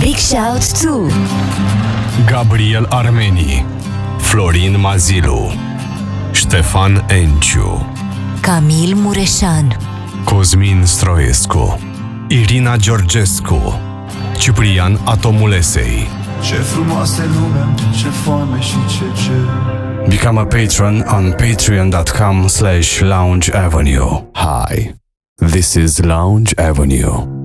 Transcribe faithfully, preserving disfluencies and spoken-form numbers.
big shout to Gabriel Armeni, Florin Mazilu, Ștefan Enciu, Camil Mureșan, Cosmin Stroescu, Irina Georgescu, Ciprian Atomulesei. Ce frumoasă lumea, ce foame și ce cer. Become a patron on patreon.com slash Lounge Avenue. Hi, this is Lounge Avenue.